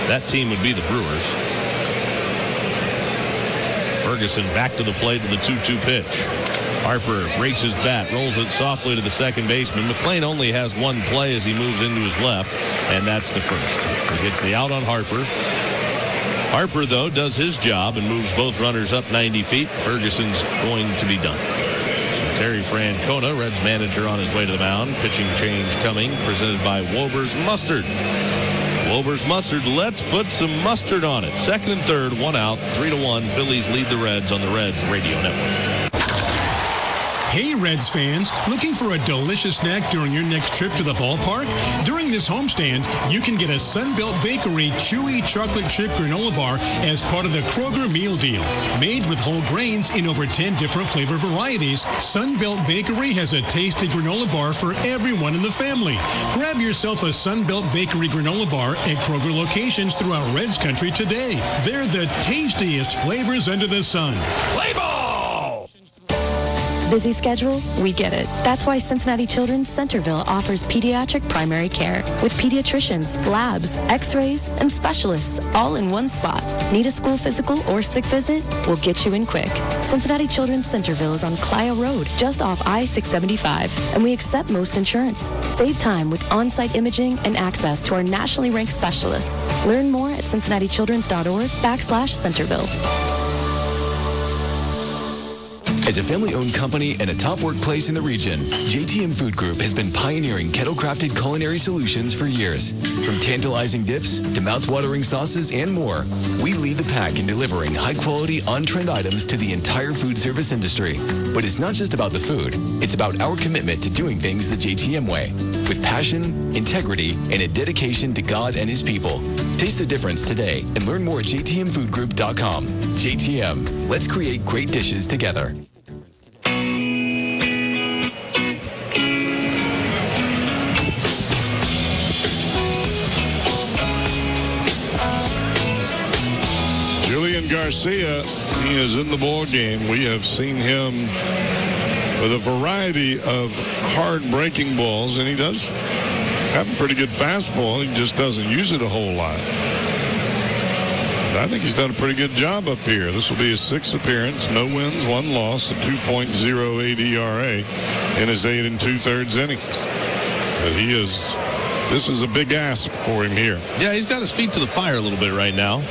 That team would be the Brewers. Ferguson back to the plate with the 2-2 pitch. Harper breaks his bat, rolls it softly to the second baseman. McLean only has one play as he moves into his left, and that's the first. He gets the out on Harper. Harper, though, does his job and moves both runners up 90 feet. Ferguson's going to be done. So Terry Francona, Reds manager, on his way to the mound. Pitching change coming, presented by Wober's Mustard. Wober's Mustard, let's put some mustard on it. Second and third, one out, 3-1. Phillies lead the Reds on the Reds Radio Network. Hey, Reds fans, looking for a delicious snack during your next trip to the ballpark? During this homestand, you can get a Sunbelt Bakery chewy chocolate chip granola bar as part of the Kroger meal deal. Made with whole grains in over 10 different flavor varieties, Sunbelt Bakery has a tasty granola bar for everyone in the family. Grab yourself a Sunbelt Bakery granola bar at Kroger locations throughout Reds country today. They're the tastiest flavors under the sun. Play ball! Busy schedule? We get it. That's why Cincinnati Children's Centerville offers pediatric primary care with pediatricians, labs, x-rays, and specialists all in one spot. Need a school physical or sick visit? We'll get you in quick. Cincinnati Children's Centerville is on Clio Road, just off I-675, and we accept most insurance. Save time with on-site imaging and access to our nationally ranked specialists. Learn more at cincinnatichildrens.org/Centerville. As a family-owned company and a top workplace in the region, JTM Food Group has been pioneering kettle-crafted culinary solutions for years. From tantalizing dips to mouth-watering sauces and more, we lead the pack in delivering high-quality, on-trend items to the entire food service industry. But it's not just about the food. It's about our commitment to doing things the JTM way, with passion, integrity, and a dedication to God and His people. Taste the difference today and learn more at jtmfoodgroup.com. JTM, let's create great dishes together. Garcia, he is in the ball game. We have seen him with a variety of hard breaking balls, and he does have a pretty good fastball. He just doesn't use it a whole lot. I think he's done a pretty good job up here. This will be his sixth appearance. No wins, one loss, a 2.08 ERA in his 8 2/3 innings. But this is a big ask for him here. Yeah, he's got his feet to the fire a little bit right now.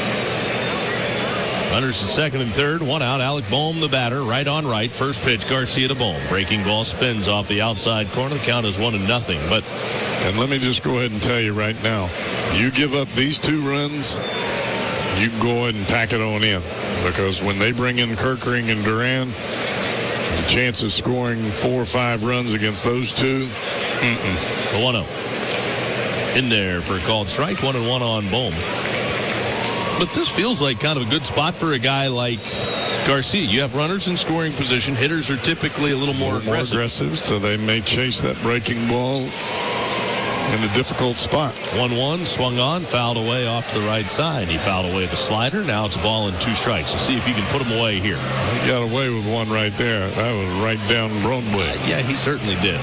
Runners at second and third, one out. Alec Bohm, the batter, right on right. First pitch, Garcia to Bohm. Breaking ball spins off the outside corner. The count is 1-0. And let me just go ahead and tell you right now, you give up these 2 runs, you can go ahead and pack it on in. Because when they bring in Kerkering and Duran, the chance of scoring 4 or 5 runs against those 2, The 1-0. In there for a called strike. 1-1 on Bohm. But this feels like kind of a good spot for a guy like Garcia. You have runners in scoring position. Hitters are typically a little more aggressive. So they may chase that breaking ball in a difficult spot. 1-1, swung on, fouled away off to the right side. He fouled away the slider. Now it's a ball and 2 strikes. So see if you can put him away here. He got away with one right there. That was right down Broadway. Yeah, he certainly did.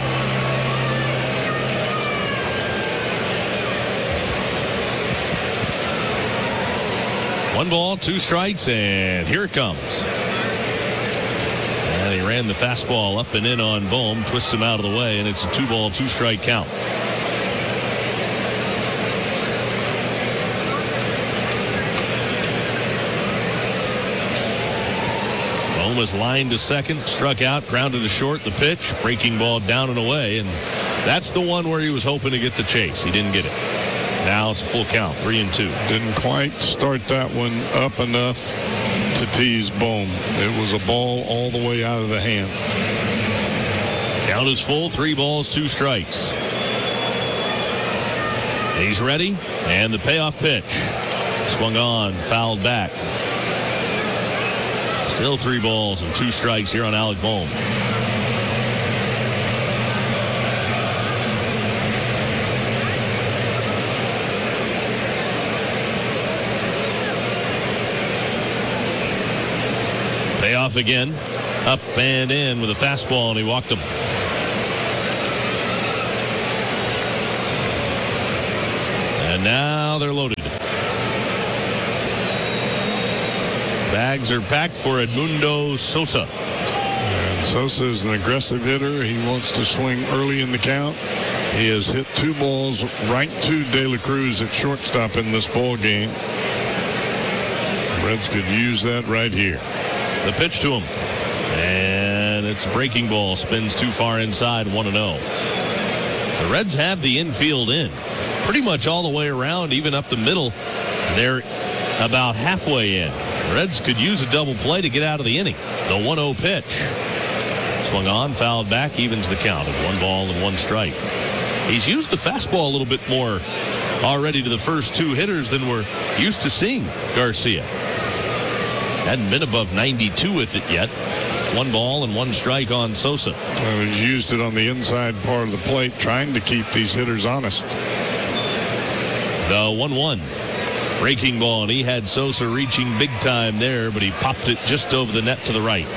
One ball, 2 strikes, and here it comes. And he ran the fastball up and in on Bohm, twists him out of the way, and it's a 2-ball, 2-strike count. Bohm was lined to second, struck out, grounded to short. The pitch, breaking ball down and away, and that's the one where he was hoping to get the chase. He didn't get it. Now it's a full count, 3-2. Didn't quite start that one up enough to tease Bohm. It was a ball all the way out of the hand. Count is full, 3 balls, 2 strikes. He's ready, and the payoff pitch. Swung on, fouled back. Still 3 balls and 2 strikes here on Alec Bohm. Payoff again, up and in with a fastball, and he walked him. And now they're loaded. Bags are packed for Edmundo Sosa. And Sosa is an aggressive hitter. He wants to swing early in the count. He has hit 2 balls right to De La Cruz at shortstop in this ball game. Reds could use that right here. The pitch to him. And it's a breaking ball. Spins too far inside, 1-0. The Reds have the infield in. Pretty much all the way around, even up the middle. They're about halfway in. The Reds could use a double play to get out of the inning. The 1-0 pitch. Swung on, fouled back, evens the count at 1 ball and 1 strike. He's used the fastball a little bit more already to the first 2 hitters than we're used to seeing Garcia. Hadn't been above 92 with it yet. 1 ball and 1 strike on Sosa. Well, he's used it on the inside part of the plate, trying to keep these hitters honest. The 1-1. Breaking ball, and he had Sosa reaching big time there, but he popped it just over the net to the right.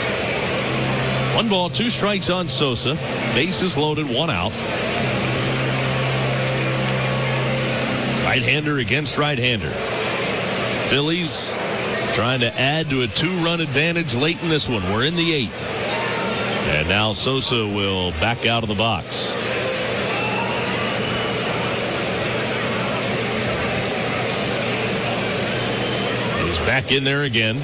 1 ball, 2 strikes on Sosa. Bases loaded, 1 out. Right-hander against right-hander. Phillies trying to add to a 2-run advantage late in this one. We're in the 8th. And now Sosa will back out of the box. He's back in there again.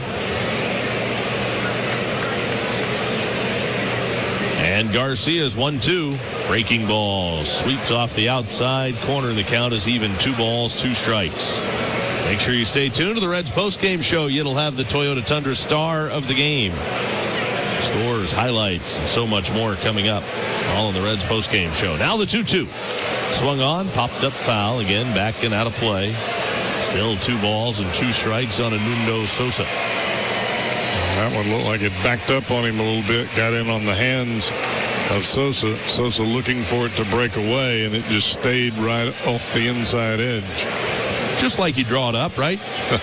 And Garcia's 1-2. Breaking ball sweeps off the outside corner. The count is even. 2 balls, 2 strikes. Make sure you stay tuned to the Reds postgame show. It'll have the Toyota Tundra star of the game. Scores, highlights, and so much more coming up. All in the Reds postgame show. Now the 2-2. Swung on, popped up foul. Again, back and out of play. Still 2 balls and 2 strikes on Edmundo Sosa. That one looked like it backed up on him a little bit. Got in on the hands of Sosa. Sosa looking for it to break away, and it just stayed right off the inside edge. Just like you draw it up, right?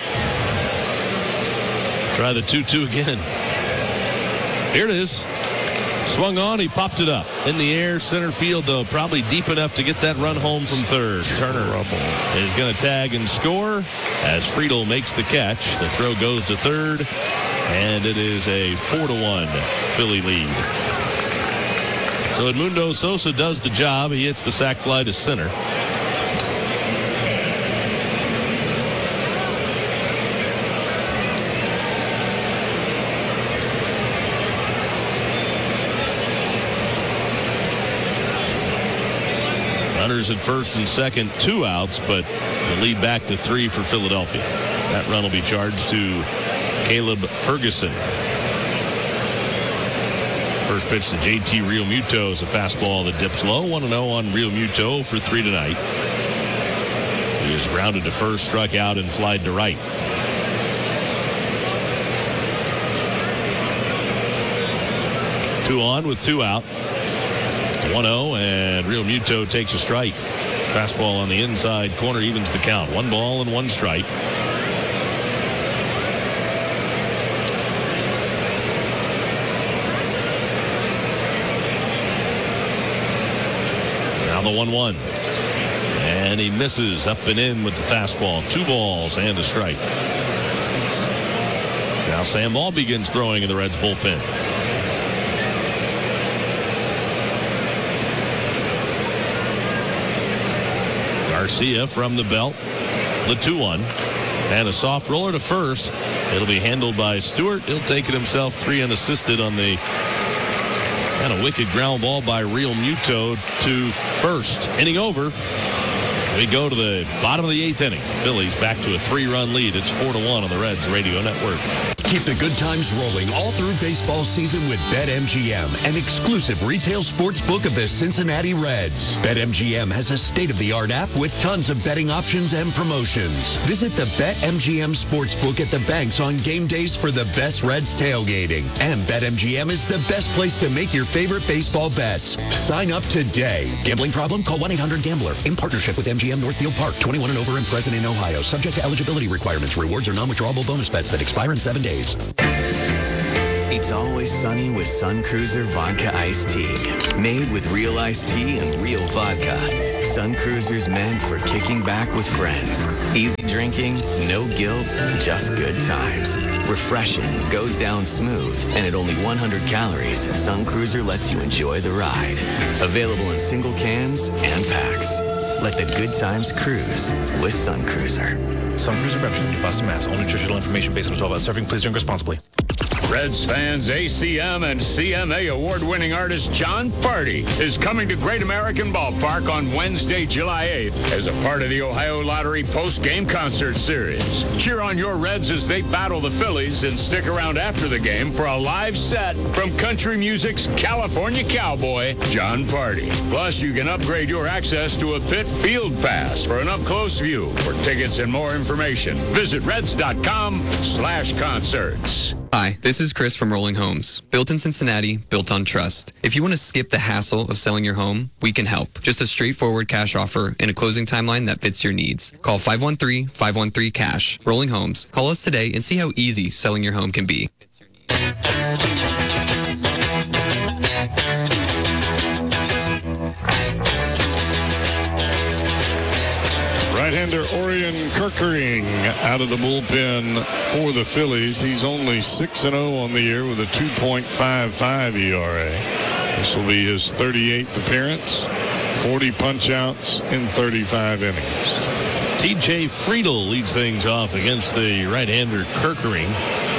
Try the 2-2 again. Here it is. Swung on, he popped it up. In the air, center field, though, probably deep enough to get that run home from third. Turner is going to tag and score as Friedel makes the catch. The throw goes to third, and it is a 4-1 Philly lead. So Edmundo Sosa does the job. He hits the sac fly to center. Runners at first and second, 2 outs, but the lead back to 3 for Philadelphia. That run will be charged to Caleb Ferguson. First pitch to JT Realmuto is a fastball that dips low. 1-0 on Realmuto for 3 tonight. He is grounded to first, struck out, and flied to right. Two on with 2 out. 1-0, and Realmuto takes a strike. Fastball on the inside corner evens the count. 1 ball and 1 strike. Now the 1-1. And he misses up and in with the fastball. 2 balls and a strike. Now Sam Ball begins throwing in the Reds bullpen. Garcia from the belt. The 2-1. And a soft roller to first. It'll be handled by Stewart. He'll take it himself 3 unassisted on the kind of wicked ground ball by Realmuto to first. Inning over. We go to the bottom of the 8th inning. Phillies back to a 3-run lead. It's 4-1 on the Reds Radio Network. Keep the good times rolling all through baseball season with BetMGM, an exclusive retail sports book of the Cincinnati Reds. BetMGM has a state-of-the-art app with tons of betting options and promotions. Visit the BetMGM Sportsbook at the banks on game days for the best Reds tailgating. And BetMGM is the best place to make your favorite baseball bets. Sign up today. Gambling problem? Call 1-800-GAMBLER. In partnership with MGM Northfield Park. 21 and over and present in Ohio. Subject to eligibility requirements. Rewards are non-withdrawable bonus bets that expire in 7 days. It's always sunny with Sun Cruiser Vodka Iced Tea. Made with real iced tea and real vodka. Sun Cruiser's meant for kicking back with friends. Easy drinking, no guilt, just good times. Refreshing, goes down smooth, and at only 100 calories, Sun Cruiser lets you enjoy the ride. Available in single cans and packs. Let the good times cruise with Sun Cruiser. Sun Cruiser Beverage, New Boston, Mass. All nutritional information based on 12-ounce serving. Please drink responsibly. Reds fans, ACM and CMA award-winning artist John Party is coming to Great American Ballpark on Wednesday, July 8th as a part of the Ohio Lottery post-game concert series. Cheer on your Reds as they battle the Phillies and stick around after the game for a live set from country music's California cowboy, John Party. Plus, you can upgrade your access to a pit field pass for an up-close view. For tickets and more information, visit reds.com/concerts. Hi, this is Chris from Rolling Homes. Built in Cincinnati, built on trust. If you want to skip the hassle of selling your home, we can help. Just a straightforward cash offer and a closing timeline that fits your needs. Call 513-513-CASH. Rolling Homes. Call us today and see how easy selling your home can be. Right-hander Orion Kerkering out of the bullpen for the Phillies. He's only 6-0 on the year with a 2.55 ERA. This will be his 38th appearance, 40 punch-outs in 35 innings. TJ Friedel leads things off against the right-hander Kerkering.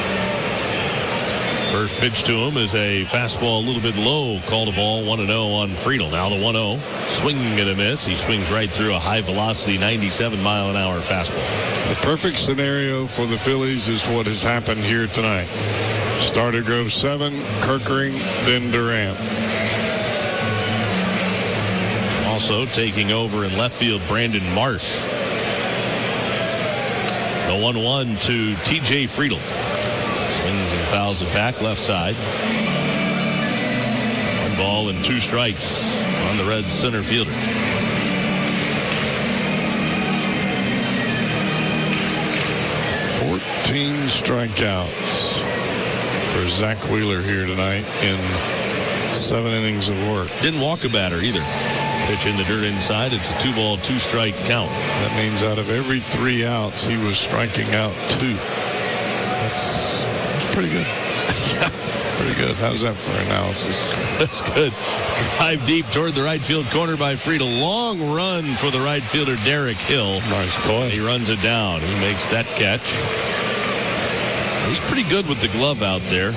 First pitch to him is a fastball a little bit low. Called a ball 1-0 on Friedel. Now the 1-0. Swing and a miss. He swings right through a high-velocity 97-mile-an-hour fastball. The perfect scenario for the Phillies is what has happened here tonight. Starter goes 7, Kerkering, then Durant. Also taking over in left field, Brandon Marsh. The 1-1 to TJ Friedel. Swings and fouls it back left side. 1 ball and 2 strikes on the Reds center fielder. Strikeouts for Zach Wheeler here tonight in 7 innings of work. Didn't walk a batter either. Pitch in the dirt inside. It's a 2-ball, 2-strike count. That means out of every 3 outs, he was striking out 2. That's pretty good. Pretty good. How's that for analysis? That's good. Drive deep toward the right field corner by Friedel. Long run for the right fielder, Derek Hill. Nice play. He runs it down. He makes that catch. He's pretty good with the glove out there.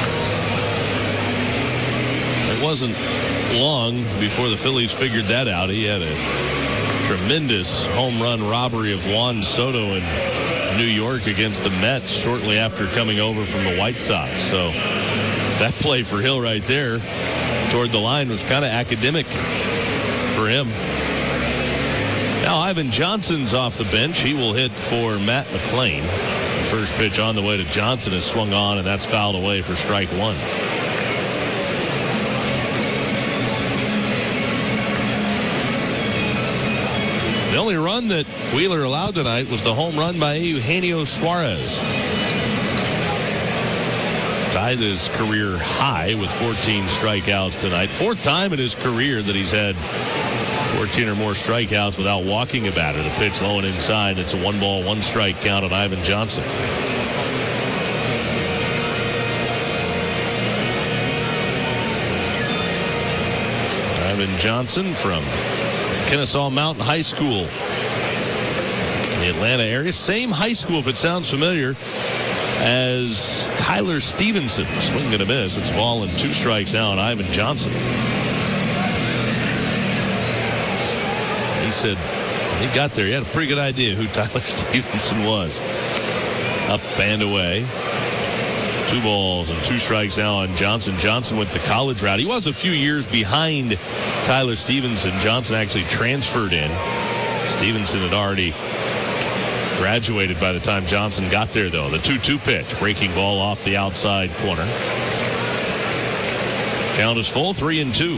It wasn't long before the Phillies figured that out. He had a tremendous home run robbery of Juan Soto in New York against the Mets shortly after coming over from the White Sox. So that play for Hill right there toward the line was kind of academic for him. Now Ivan Johnson's off the bench. He will hit for Matt McClain. The first pitch on the way to Johnson is swung on, and that's fouled away for strike 1. The only run that Wheeler allowed tonight was the home run by Eugenio Suarez. Tied his career high with 14 strikeouts tonight. 4th time in his career that he's had 14 or more strikeouts without walking a batter. The pitch low and inside. It's a 1-ball, 1-strike count on Ivan Johnson. Ivan Johnson from Kennesaw Mountain High School in the Atlanta area. Same high school, if it sounds familiar, as Tyler Stevenson. Swing and a miss. It's a ball and 2 strikes now on Ivan Johnson. He said he got there. He had a pretty good idea who Tyler Stevenson was. Up and away. 2 balls and 2 strikes now on Johnson. Johnson went the college route. He was a few years behind Tyler Stevenson. Johnson actually transferred in. Stevenson had already graduated by the time Johnson got there, though. The 2-2 pitch. Breaking ball off the outside corner. Count is full, 3-2.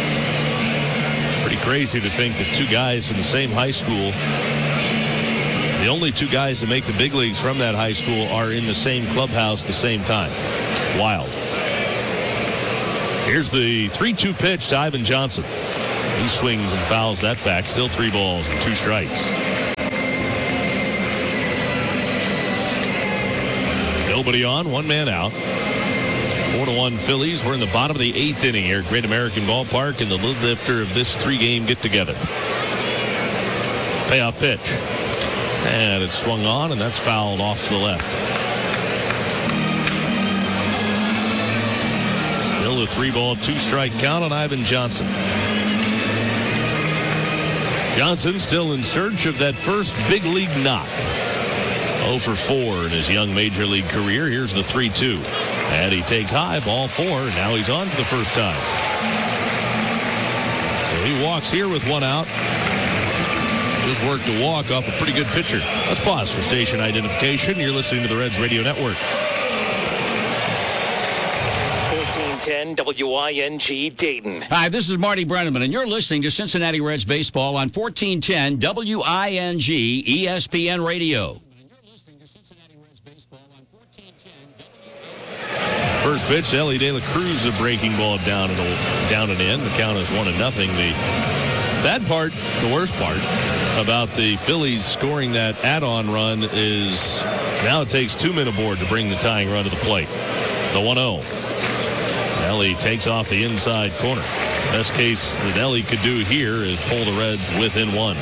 Pretty crazy to think that 2 guys from the same high school The only two guys that make the big leagues from that high school are in the same clubhouse at the same time. Wild. Here's the 3-2 pitch to Ivan Johnson. He swings and fouls that back. Still 3 balls and 2 strikes. Nobody on, 1 man out. 4-1 Phillies. We're in the bottom of the 8th inning here at Great American Ballpark in the lid lifter of this 3-game get-together. Payoff pitch. And it's swung on, and that's fouled off to the left. Still a 3-ball, 2-strike count on Ivan Johnson. Johnson still in search of that first big league knock. 0 for 4 in his young major league career. Here's the 3-2. And he takes high, ball 4. Now he's on for the first time. So he walks here with 1 out. Just worked a walk off a pretty good pitcher. Let's pause for station identification. You're listening to the Reds Radio Network. 1410 WING Dayton. Hi, this is Marty Brenneman, and you're listening to Cincinnati Reds Baseball on 1410 WING ESPN Radio. First pitch to Elly De La Cruz, a breaking ball down and in. The count is 1-0. The bad part, the worst part about the Phillies scoring that add-on run is now it takes 2 men aboard to bring the tying run to the plate. The 1-0. Elly takes off the inside corner. Best case that Elly could do here is pull the Reds within 1.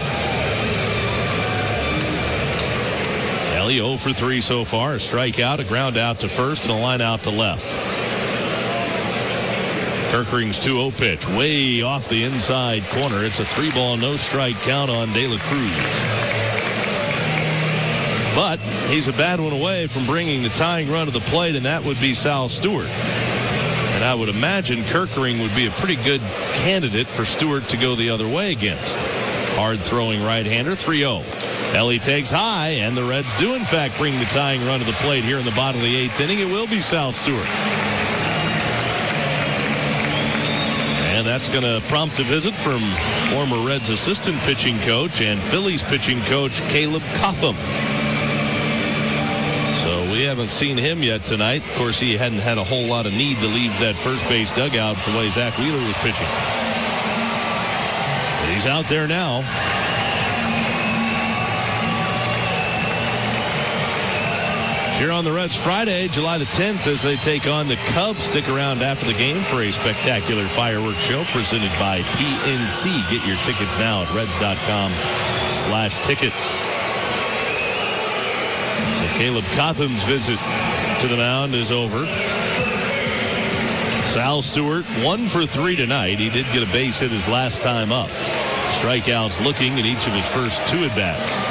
Elly 0 for 3 so far. A strikeout, a ground out to first, and a line out to left. Kerkering's 2-0 pitch, way off the inside corner. It's a 3-ball, no-strike count on De La Cruz. But he's a bad one away from bringing the tying run to the plate, and that would be Sal Stewart. And I would imagine Kerkering would be a pretty good candidate for Stewart to go the other way against. Hard-throwing right-hander, 3-0. Elly takes high, and the Reds do, in fact, bring the tying run to the plate here in the bottom of the 8th inning. It will be Sal Stewart. And that's going to prompt a visit from former Reds assistant pitching coach and Phillies pitching coach Caleb Cotham. So we haven't seen him yet tonight. Of course, he hadn't had a whole lot of need to leave that first base dugout the way Zach Wheeler was pitching. But he's out there now. Here on the Reds Friday, July the 10th, as they take on the Cubs. Stick around after the game for a spectacular fireworks show presented by PNC. Get your tickets now at reds.com/tickets. So Caleb Cotham's visit to the mound is over. Sal Stewart 1 for 3 tonight. He did get a base hit his last time up. Strikeouts looking at each of his first 2 at-bats.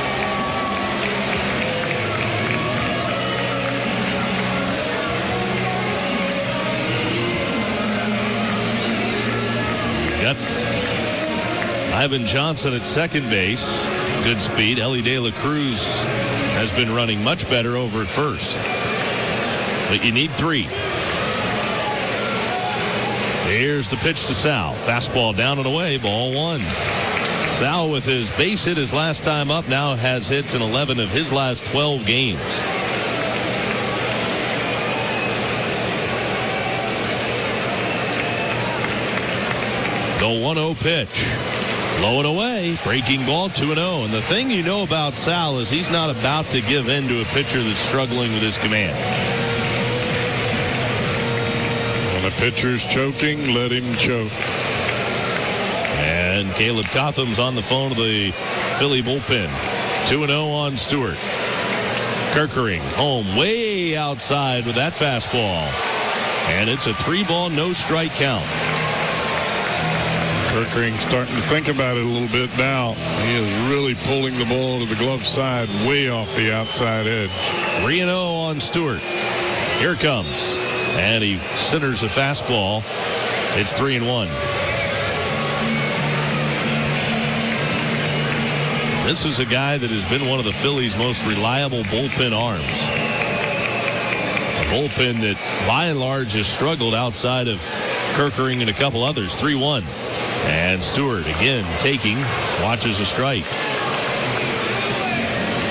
Got Ivan Johnson at second base. Good speed. Elly De La Cruz has been running much better over at first. But you need 3. Here's the pitch to Sal. Fastball down and away. Ball 1. Sal, with his base hit his last time up, now has hits in 11 of his last 12 games. The 1-0 pitch. Low and away. Breaking ball, 2-0. And the thing you know about Sal is he's not about to give in to a pitcher that's struggling with his command. When a pitcher's choking, let him choke. And Caleb Cotham's on the phone to the Philly bullpen. 2-0 on Stewart. Kerkering home way outside with that fastball. And it's a 3-ball, no-strike count. Kerkering starting to think about it a little bit now. He is really pulling the ball to the glove side way off the outside edge. 3-0 on Stewart. Here it comes. And he centers a fastball. It's 3-1. This is a guy that has been one of the Phillies' most reliable bullpen arms. A bullpen that, by and large, has struggled outside of Kerkering and a couple others. 3-1. And Stewart again taking, watches a strike.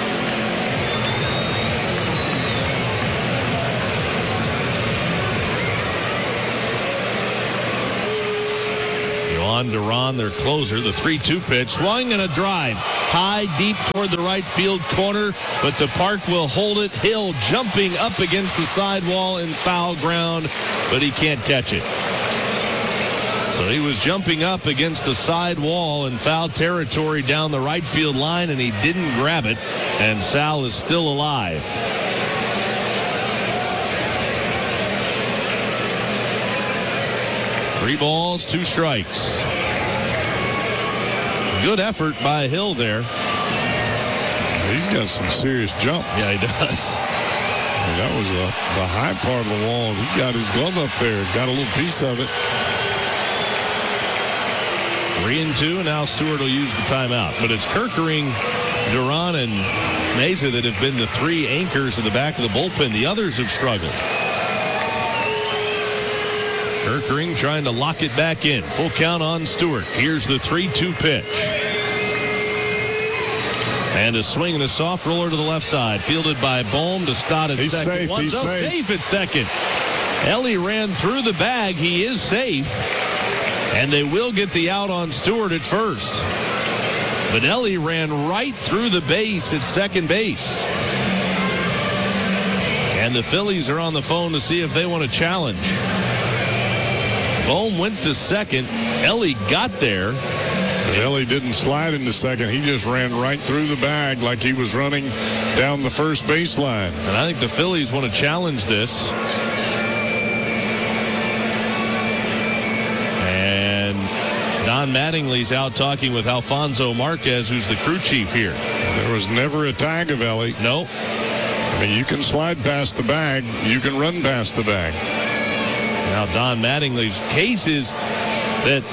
on. Duran, their closer, the 3-2 pitch. Swung and a drive. High, deep toward the right field corner, but the park will hold it. Hill jumping up against the sidewall in foul ground, but he can't catch it. So he was jumping up against the side wall in foul territory down the right field line, and he didn't grab it, and Sal is still alive. Three balls, two strikes. Good effort by Hill there. He's got some serious jump. Yeah, he does. That was the high part of the wall. He got his glove up there, got a little piece of it. 3-2, and now Stewart will use the timeout. But it's Kerkering, Duran, and Mesa that have been the three anchors in the back of the bullpen. The others have struggled. Kerkering trying to lock it back in. Full count on Stewart. Here's the 3-2 pitch. And a swing and a soft roller to the left side. Fielded by Bohm to Stott at second. Safe. One's He's up, safe at second. Ellie ran through the bag. He is safe. And they will get the out on Stewart at first. But Ellie ran right through the base at second base. And the Phillies are on the phone to see if they want to challenge. Bohm went to second. Ellie got there. But Ellie didn't slide into second. He just ran right through the bag like he was running down the first baseline. And I think the Phillies want to challenge this. Don Mattingly's out talking with Alfonso Marquez, who's the crew chief here. There was never a tag of Ellie. No. I mean, you can slide past the bag. You can run past the bag. Now, Don Mattingly's case is that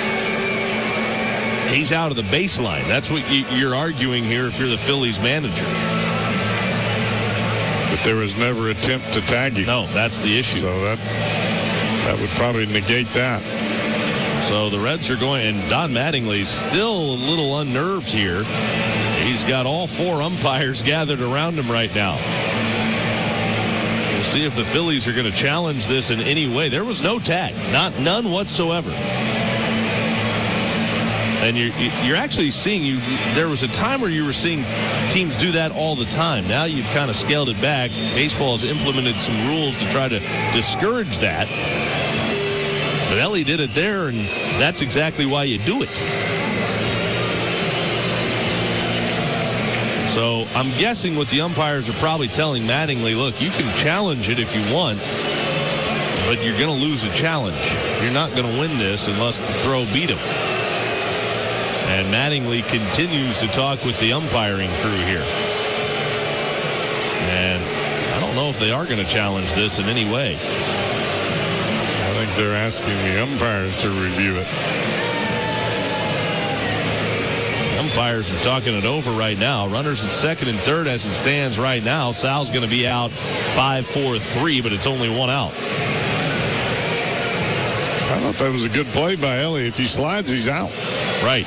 he's out of the baseline. That's what you're arguing here if you're the Phillies manager. But there was never an attempt to tag him. No, that's the issue. So that would probably negate that. So the Reds are going, and Don Mattingly's still a little unnerved here. He's got all four umpires gathered around him right now. We'll see if the Phillies are going to challenge this in any way. There was no tag, none whatsoever. And you're actually seeing, there was a time where you were seeing teams do that all the time. Now you've kind of scaled it back. Baseball has implemented some rules to try to discourage that. But Ellie did it there, and that's exactly why you do it. So I'm guessing what the umpires are probably telling Mattingly, look, you can challenge it if you want, but you're going to lose a challenge. You're not going to win this unless the throw beat him. And Mattingly continues to talk with the umpiring crew here. And I don't know if they are going to challenge this in any way. I think they're asking the umpires to review it. The umpires are talking it over right now. Runners at second and third as it stands right now. Sal's going to be out 5-4-3, but it's only one out. I thought that was a good play by Ellie. If he slides, he's out. Right.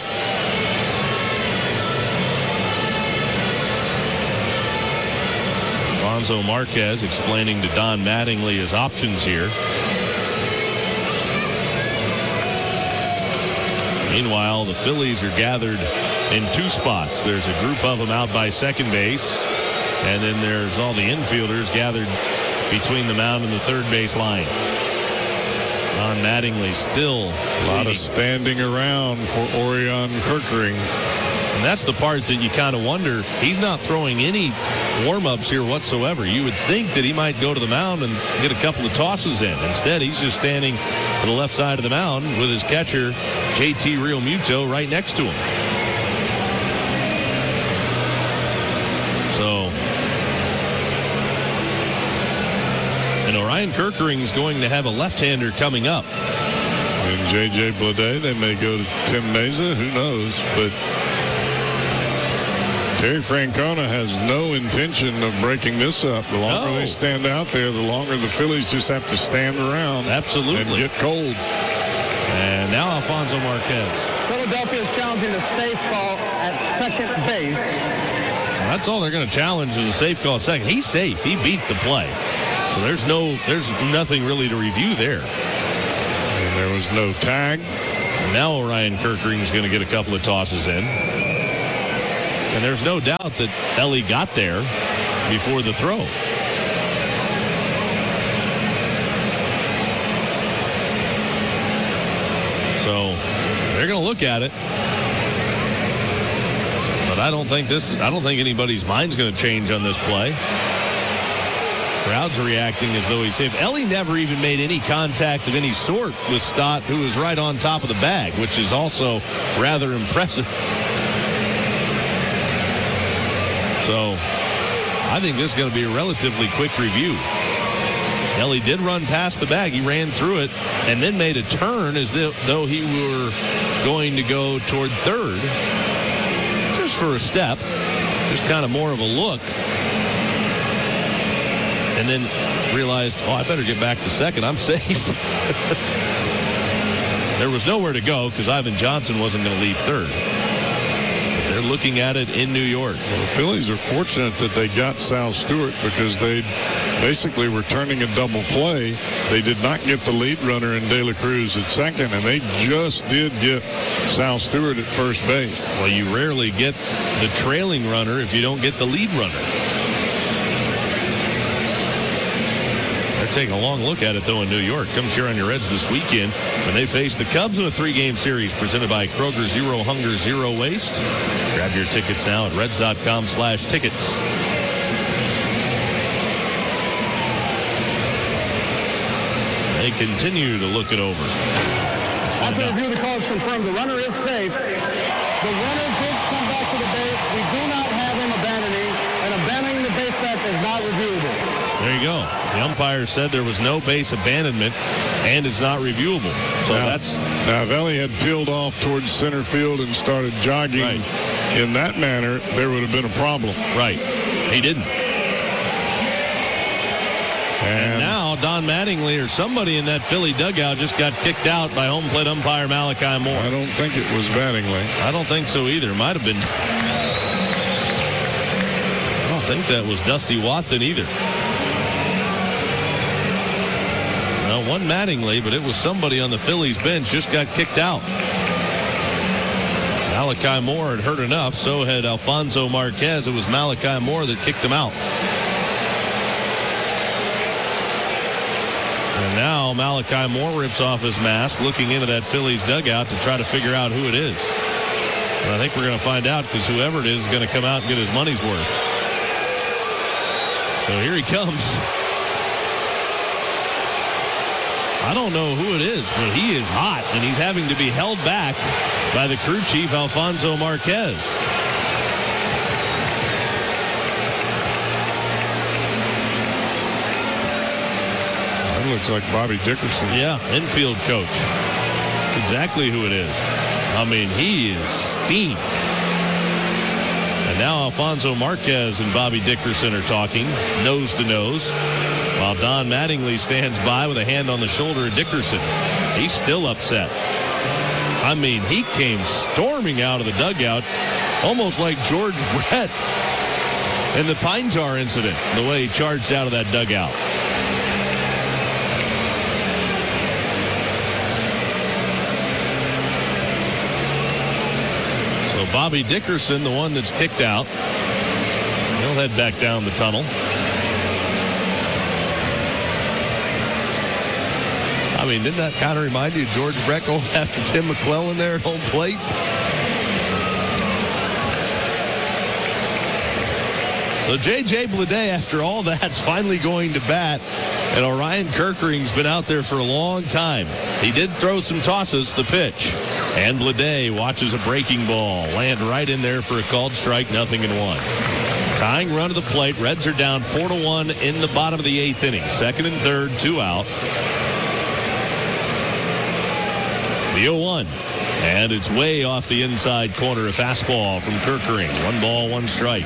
Alfonso Marquez explaining to Don Mattingly his options here. Meanwhile, the Phillies are gathered in two spots. There's a group of them out by second base, and then there's all the infielders gathered between the mound and the third base line. Don Mattingly still a lot of standing around for Orion Kerkering. And that's the part that you kind of wonder. He's not throwing any warm-ups here whatsoever. You would think that he might go to the mound and get a couple of tosses in. Instead, he's just standing to the left side of the mound with his catcher, JT Realmuto, right next to him. So, and Orion Kerkering is going to have a left-hander coming up. And J.J. Bleday, they may go to Tim Mesa. Who knows? But Terry Francona has no intention of breaking this up. The longer they stand out there, the longer the Phillies just have to stand around. Absolutely. And get cold. And now Alfonso Marquez. Philadelphia is challenging the safe call at second base. So that's all they're going to challenge is a safe call at second. He's safe. He beat the play. So there's nothing really to review there. And there was no tag. Now Orion Kirkering is going to get a couple of tosses in. And there's no doubt that Ellie got there before the throw. So they're going to look at it. But I don't think anybody's mind's going to change on this play. Crowd's reacting as though he's safe. Ellie never even made any contact of any sort with Stott, who was right on top of the bag, which is also rather impressive. So I think this is going to be a relatively quick review. Ellie did run past the bag. He ran through it and then made a turn as though he were going to go toward third. Just for a step. Just kind of more of a look. And then realized, I better get back to second. I'm safe. There was nowhere to go because Ivan Johnson wasn't going to leave third. But they're looking at it in New York. Well, the Phillies are fortunate that they got Sal Stewart because they basically were turning a double play. They did not get the lead runner in De La Cruz at second, and they just did get Sal Stewart at first base. Well, you rarely get the trailing runner if you don't get the lead runner. Taking a long look at it, though, in New York. Come cheer on your Reds this weekend when they face the Cubs in a 3-game series presented by Kroger. Zero Hunger, Zero Waste. Grab your tickets now at Reds.com/tickets. They continue to look it over. After review, the call is confirmed. The runner is safe. The runner did come back to the base. We do not have him abandoning, and abandoning the base path is not reviewable. There you go. The umpire said there was no base abandonment, and it's not reviewable. So now if Ellie had peeled off towards center field and started jogging in that manner, there would have been a problem. Right. He didn't. And now Don Mattingly or somebody in that Philly dugout just got kicked out by home plate umpire Malachi Moore. I don't think it was Mattingly. I don't think so either. Might have been. I don't think that was Dusty Watson either. No, one Mattingly, but it was somebody on the Phillies bench just got kicked out. Malachi Moore had hurt enough, so had Alfonso Marquez. It was Malachi Moore that kicked him out. And now Malachi Moore rips off his mask, looking into that Phillies dugout to try to figure out who it is. And I think we're going to find out because whoever it is going to come out and get his money's worth. So here he comes. I don't know who it is, but he is hot, and he's having to be held back by the crew chief, Alfonso Marquez. That looks like Bobby Dickerson. Yeah, infield coach. That's exactly who it is. I mean, he is steamed. And now Alfonso Marquez and Bobby Dickerson are talking nose to nose, while Don Mattingly stands by with a hand on the shoulder of Dickerson. He's still upset. I mean, he came storming out of the dugout, almost like George Brett in the Pine Tar incident, the way he charged out of that dugout. So Bobby Dickerson, the one that's kicked out, he'll head back down the tunnel. I mean, didn't that kind of remind you of George Brett going after Tim McClellan there at home plate? So J.J. Bleday, after all that's finally going to bat, and Orion Kirkering's been out there for a long time. He did throw some tosses, the pitch. And Bleday watches a breaking ball land right in there for a called strike, 0-1. Tying run to the plate. Reds are down 4-1 in the bottom of the 8th inning. Second and third, 2 out. The 0-1. And it's way off the inside corner. A fastball from Kirkering. 1 ball, 1 strike.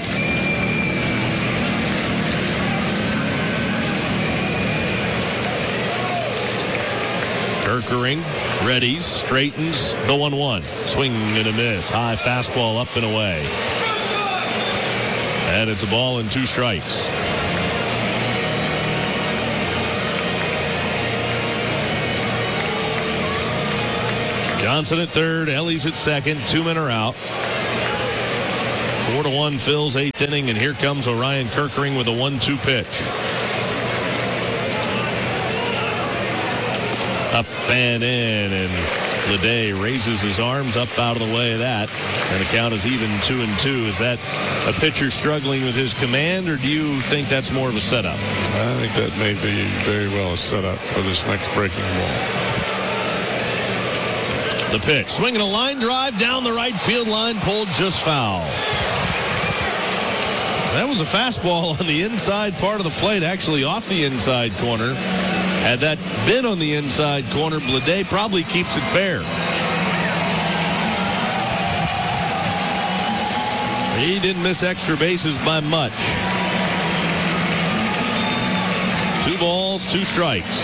Kirkering readies, straightens the 1-1. Swing and a miss. High fastball up and away. And it's a ball and 2 strikes. Johnson at third, Ellie's at second, 2 men are out. 4-1 Phil's 8th inning, and here comes Orion Kirkering with a 1-2 pitch. Up and in, and Leday raises his arms up out of the way of that, and the count is even 2-2. Is that a pitcher struggling with his command, or do you think that's more of a setup? I think that may be very well a setup for this next breaking ball. The pitch, swinging a line drive down the right field line, pulled just foul. That was a fastball on the inside part of the plate, actually off the inside corner. Had that been on the inside corner, Bleday probably keeps it fair. He didn't miss extra bases by much. 2 balls, 2 strikes.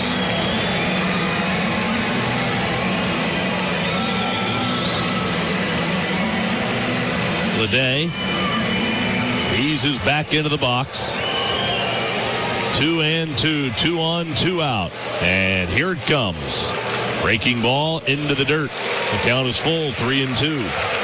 Leday eases back into the box. 2-2, 2 on, 2 out. And here it comes. Breaking ball into the dirt. The count is full, 3-2.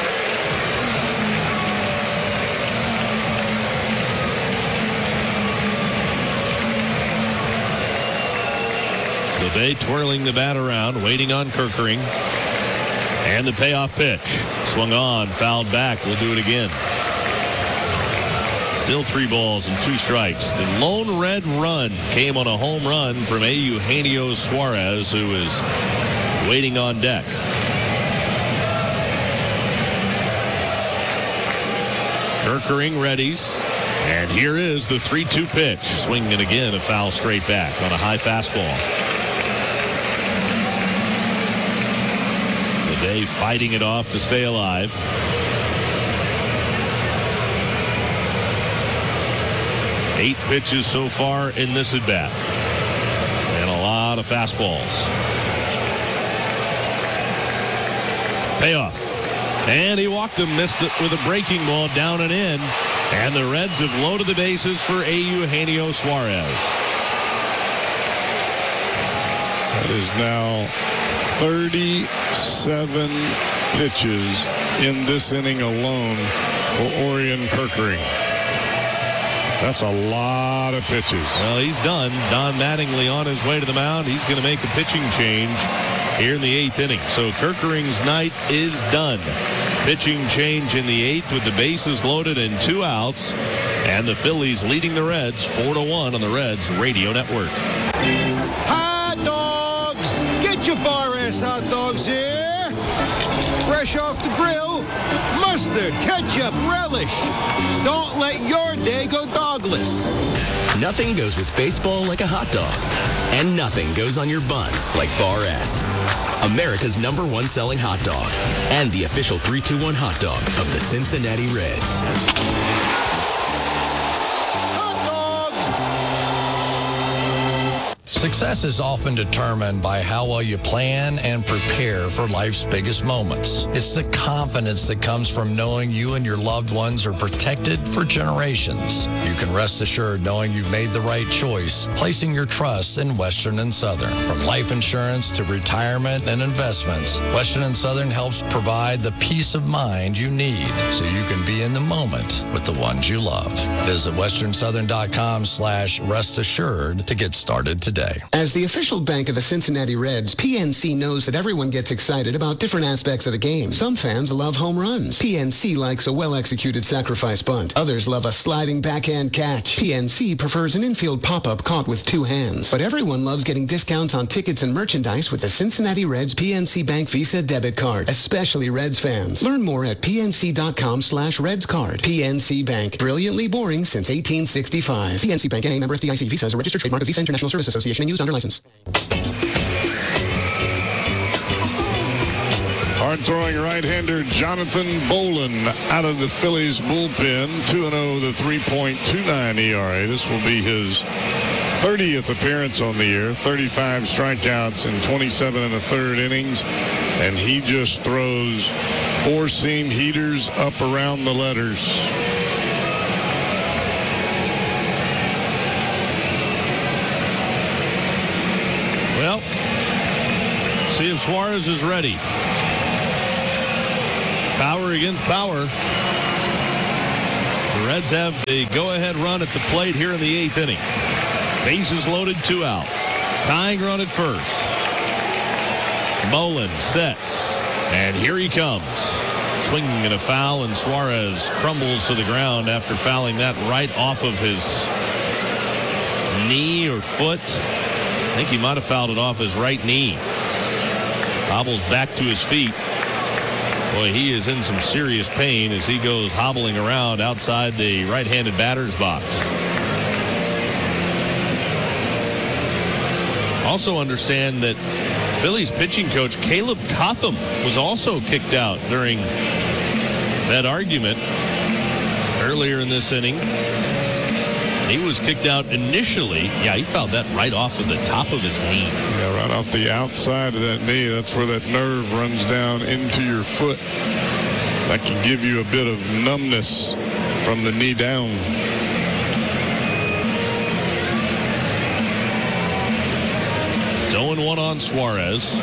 Leday twirling the bat around, waiting on Kirkering. And the payoff pitch. Swung on, fouled back. We'll do it again. Still 3 balls and 2 strikes. The lone red run came on a home run from Eugenio Suarez, who is waiting on deck. Kirkering readies. And here is the 3-2 pitch. Swinging again, a foul straight back on a high fastball. Leday fighting it off to stay alive. 8 pitches so far in this at-bat. And a lot of fastballs. Payoff. And he walked him, missed it with a breaking ball down and in. And the Reds have loaded the bases for Eugenio Suarez. That is now 37 pitches in this inning alone for Orion Kirkering. That's a lot of pitches. Well, he's done. Don Mattingly on his way to the mound. He's going to make a pitching change here in the 8th inning. So Kirkering's night is done. Pitching change in the 8th with the bases loaded and 2 outs. And the Phillies leading the Reds 4-1 on the Reds Radio Network. Hot dogs! Get your bar-ass hot dogs here! Fresh off the grill, mustard, ketchup, relish. Don't let your day go dogless. Nothing goes with baseball like a hot dog. And nothing goes on your bun like Bar S. America's #1 selling hot dog. And the official 3-2-1 hot dog of the Cincinnati Reds. Success is often determined by how well you plan and prepare for life's biggest moments. It's the confidence that comes from knowing you and your loved ones are protected for generations. You can rest assured knowing you've made the right choice, placing your trust in Western and Southern. From life insurance to retirement and investments, Western and Southern helps provide the peace of mind you need so you can be in the moment with the ones you love. Visit westernsouthern.com/rest assured to get started today. As the official bank of the Cincinnati Reds, PNC knows that everyone gets excited about different aspects of the game. Some fans love home runs. PNC likes a well-executed sacrifice bunt. Others love a sliding backhand catch. PNC prefers an infield pop-up caught with 2 hands. But everyone loves getting discounts on tickets and merchandise with the Cincinnati Reds PNC Bank Visa debit card, especially Reds fans. Learn more at pnc.com/RedsCard. PNC Bank, brilliantly boring since 1865. PNC Bank, NA, member FDIC. Visa is a registered trademark of Visa International Service Association and used under license. Hard-throwing right-hander Jonathan Bolin out of the Phillies bullpen. 2-0, the 3.29 ERA. This will be his 30th appearance on the year. 35 strikeouts in 27 1/3 innings. And he just throws 4-seam heaters up around the letters. Well, see if Suarez is ready. power against power. The Reds have the go-ahead run at the plate here in the 8th inning. Bases loaded, 2 out. Tying run at first. Bolin sets, and here he comes. Swinging and a foul, and Suarez crumbles to the ground after fouling that right off of his knee or foot. I think he might have fouled it off his right knee. Hobbles back to his feet. Boy, he is in some serious pain as he goes hobbling around outside the right-handed batter's box. Also understand that Phillies pitching coach Caleb Cotham was also kicked out during that argument earlier in this inning. He was kicked out initially. Yeah, he fouled that right off of the top of his knee. Yeah, right off the outside of that knee. That's where that nerve runs down into your foot. That can give you a bit of numbness from the knee down. It's 0-1 on Suarez.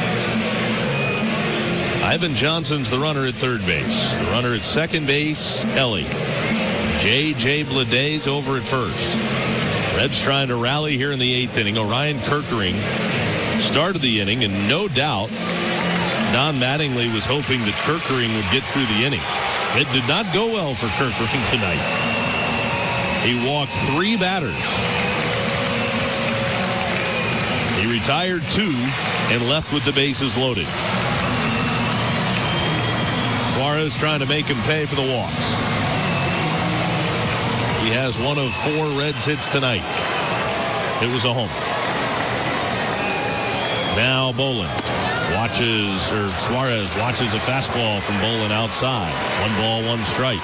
Ivan Johnson's the runner at third base. The runner at second base, Ellie. J.J. Blede's over at first. Reds trying to rally here in the 8th inning. Orion Kerkering started the inning, and no doubt Don Mattingly was hoping that Kerkering would get through the inning. It did not go well for Kerkering tonight. He walked 3 batters. He retired 2 and left with the bases loaded. Suarez trying to make him pay for the walks. He has 1 of 4 Reds hits tonight. It was a homer. Now Bolin Suarez watches a fastball from Bolin outside. 1 ball, 1 strike.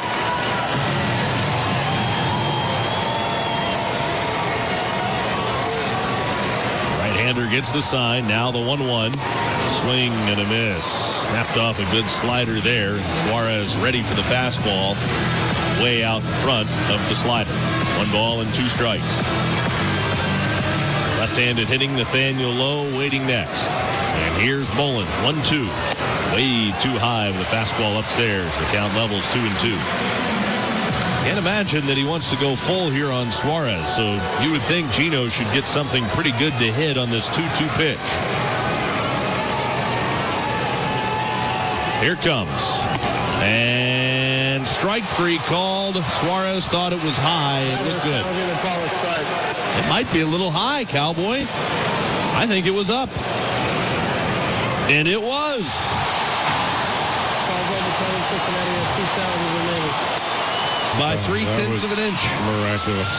Right-hander gets the sign. Now the 1-1. Swing and a miss. Snapped off a good slider there. Suarez ready for the fastball. Way out in front of the slider. 1 ball and 2 strikes. Left-handed hitting, Nathaniel Lowe waiting next. And here's Bolin. 1-2. Way too high with the fastball upstairs. The count levels 2-2. Can't imagine that he wants to go full here on Suarez. So you would think Gino should get something pretty good to hit on this 2-2 pitch. Here comes. And strike 3 called. Suarez thought it was high. It looked good. It might be a little high, Cowboy. I think it was up. And it was. By 3/10 of an inch. Miraculous.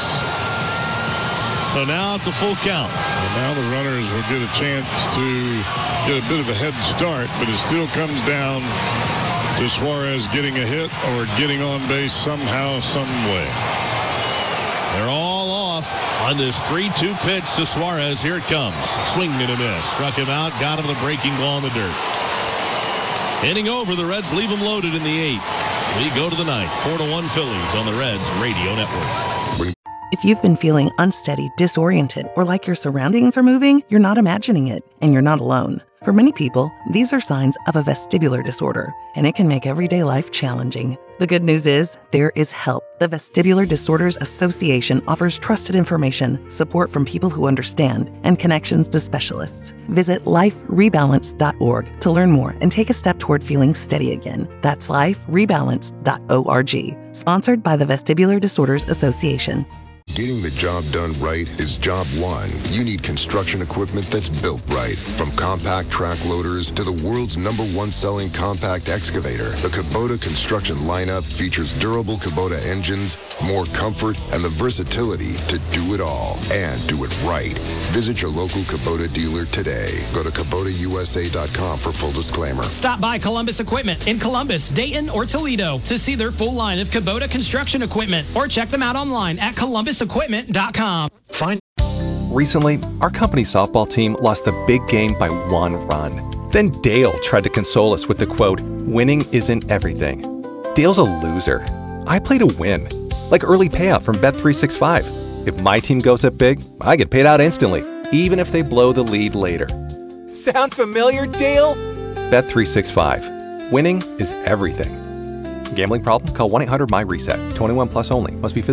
So now it's a full count. And now the runners will get a chance to get a bit of a head start, but it still comes down to Suarez getting a hit or getting on base somehow, some way. They're all off on this 3-2 pitch to Suarez. Here it comes. Swing and a miss. Struck him out. Got him the breaking ball in the dirt. Inning over. The Reds leave him loaded in the 8th. We go to the 9th. 4-1 Phillies on the Reds Radio Network. If you've been feeling unsteady, disoriented, or like your surroundings are moving, you're not imagining it, and you're not alone. For many people, these are signs of a vestibular disorder, and it can make everyday life challenging. The good news is, there is help. The Vestibular Disorders Association offers trusted information, support from people who understand, and connections to specialists. Visit liferebalance.org to learn more and take a step toward feeling steady again. That's liferebalance.org. Sponsored by the Vestibular Disorders Association. Getting the job done right is job one. You need construction equipment that's built right. From compact track loaders to the world's #1 selling compact excavator, the Kubota construction lineup features durable Kubota engines, more comfort, and the versatility to do it all and do it right. Visit your local Kubota dealer today. Go to KubotaUSA.com for full disclaimer. Stop by Columbus Equipment in Columbus, Dayton, or Toledo to see their full line of Kubota construction equipment, or check them out online at ColumbusEquipment.com. Recently, our company softball team lost the big game by 1 run. Then Dale tried to console us with the quote, "Winning isn't everything." Dale's a loser. I play to win. Like early payout from Bet365. If my team goes up big, I get paid out instantly, even if they blow the lead later. Sound familiar, Dale? Bet365. Winning is everything. Gambling problem? Call 1-800-MY-RESET. 21 plus only. Must be physically